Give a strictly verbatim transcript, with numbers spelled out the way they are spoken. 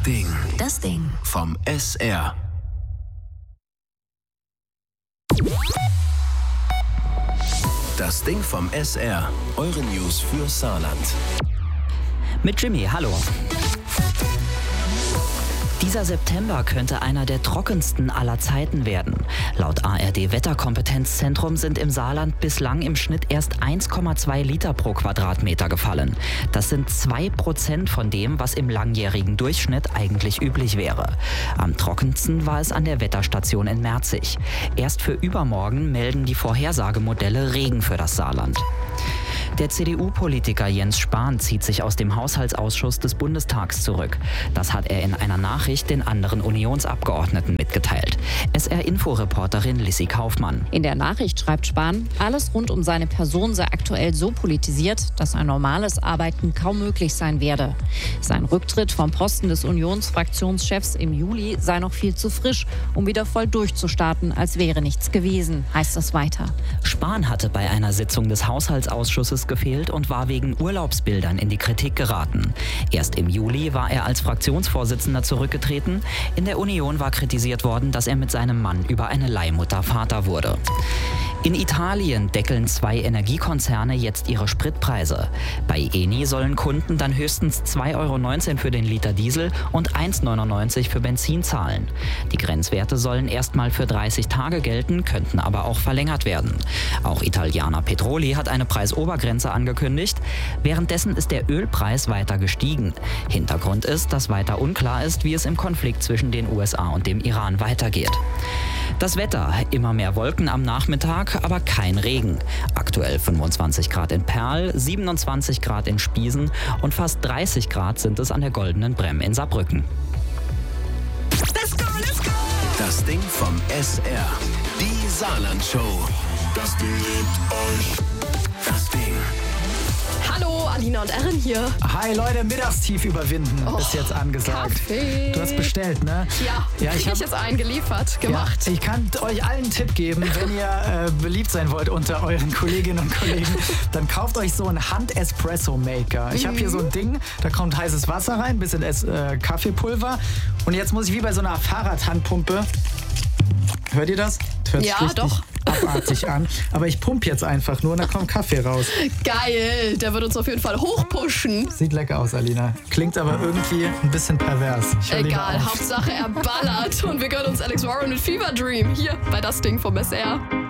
Ding. Das Ding. Vom S R. Das Ding vom S R. Eure News für Saarland. Mit Jimmy, hallo. Dieser September könnte einer der trockensten aller Zeiten werden. Laut A R D-Wetterkompetenzzentrum sind im Saarland bislang im Schnitt erst eins Komma zwei Liter pro Quadratmeter gefallen. Das sind zwei Prozent von dem, was im langjährigen Durchschnitt eigentlich üblich wäre. Am trockensten war es an der Wetterstation in Merzig. Erst für übermorgen melden die Vorhersagemodelle Regen für das Saarland. Der C D U-Politiker Jens Spahn zieht sich aus dem Haushaltsausschuss des Bundestags zurück. Das hat er in einer Nachricht den anderen Unionsabgeordneten mitgeteilt. S R-Info-Reporterin Lissy Kaufmann. In der Nachricht schreibt Spahn, alles rund um seine Person sei aktuell so politisiert, dass ein normales Arbeiten kaum möglich sein werde. Sein Rücktritt vom Posten des Unionsfraktionschefs im Juli sei noch viel zu frisch, um wieder voll durchzustarten, als wäre nichts gewesen, heißt es weiter. Spahn hatte bei einer Sitzung des Haushaltsausschusses gefehlt und war wegen Urlaubsbildern in die Kritik geraten. Erst im Juli war er als Fraktionsvorsitzender zurückgetreten. In der Union war kritisiert worden, dass er mit seinem Mann über eine Leihmutter Vater wurde. In Italien deckeln zwei Energiekonzerne jetzt ihre Spritpreise. Bei Eni sollen Kunden dann höchstens zwei Euro neunzehn für den Liter Diesel und eins Euro neunundneunzig für Benzin zahlen. Die Grenzwerte sollen erstmal für dreißig Tage gelten, könnten aber auch verlängert werden. Auch Italiana Petroli hat eine Preisobergrenze angekündigt. Währenddessen ist der Ölpreis weiter gestiegen. Hintergrund ist, dass weiter unklar ist, wie es im Konflikt zwischen den U S A und dem Iran weitergeht. Das Wetter, immer mehr Wolken am Nachmittag, aber kein Regen. Aktuell fünfundzwanzig Grad in Perl, siebenundzwanzig Grad in Spiesen und fast dreißig Grad sind es an der Goldenen Bremm in Saarbrücken. Let's go, let's go! Das Ding vom S R. Die Saarland-Show. Das Ding liebt euch. Das Ding. Hallo, Alina und Erin hier. Hi Leute, Mittagstief überwinden Oh, ist jetzt angesagt. Kaffee. Du hast bestellt, ne? Ja, Ja, ich ich, hab- ich jetzt eingeliefert, gemacht. Ja, ich kann euch allen einen Tipp geben, wenn ihr äh, beliebt sein wollt unter euren Kolleginnen und Kollegen, dann kauft euch so einen Hand-Espresso-Maker. Ich habe hier so ein Ding, da kommt heißes Wasser rein, bisschen es, äh, Kaffeepulver und jetzt muss ich wie bei so einer Fahrradhandpumpe, hört ihr das? Hört sich Ja, richtig doch. abartig an, aber ich pumpe jetzt einfach nur und da kommt Kaffee raus. Geil, der wird uns auf jeden Fall hochpushen. Sieht lecker aus, Alina. Klingt aber irgendwie ein bisschen pervers. Ich hör lieber Egal, auf. Hauptsache er ballert. Und wir gönnen uns Alex Warren mit Fever Dream hier bei Das Ding vom S R.